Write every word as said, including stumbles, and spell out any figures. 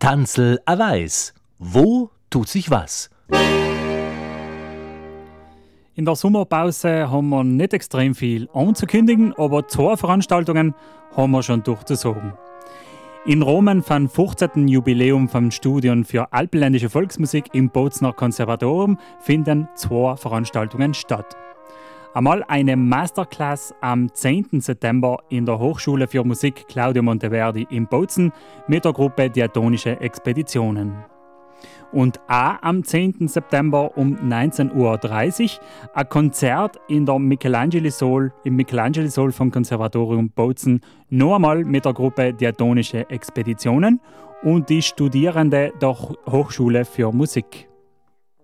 Tanzel a Weiß. Wo tut sich was? In der Sommerpause haben wir nicht extrem viel anzukündigen, aber zwei Veranstaltungen haben wir schon durchzusagen. In Romen vom fünfzehnten Jubiläum vom Studium für alpenländische Volksmusik im Bozner Konservatorium finden zwei Veranstaltungen statt. Einmal eine Masterclass am zehnten September in der Hochschule für Musik Claudio Monteverdi in Bozen mit der Gruppe Diatonische Expeditionen. Und auch am zehnten September um neunzehn Uhr dreißig ein Konzert in der Michelangeli-Saal, im Michelangeli-Saal vom Konservatorium Bozen, noch einmal mit der Gruppe Diatonische Expeditionen und die Studierende der Hochschule für Musik.